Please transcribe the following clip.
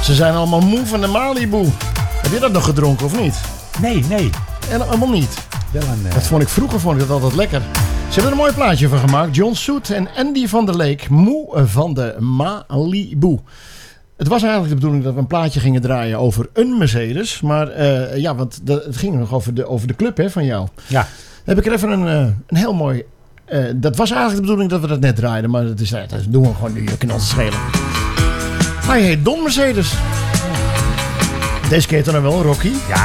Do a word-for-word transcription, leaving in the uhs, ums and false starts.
Ze zijn allemaal moe van de Malibu. Heb je dat nog gedronken of niet? Nee, nee. En allemaal niet. Wel een, uh... Dat vond ik vroeger vond ik dat altijd lekker. Ze hebben er een mooi plaatje van gemaakt. John Soet en Andy van der Leek. Moe van de Malibu. Het was eigenlijk de bedoeling dat we een plaatje gingen draaien over een Mercedes. Maar uh, ja, want de, het ging nog over de, over de club hè, van jou. Ja. Dan heb ik er even een, uh, een heel mooi... Uh, dat was eigenlijk de bedoeling dat we dat net draaiden. Maar dat, is, dat doen we gewoon nu. Je kan ons schelen. Hij heet Don Mercedes. Deze keer dan wel, Rocky. Ja.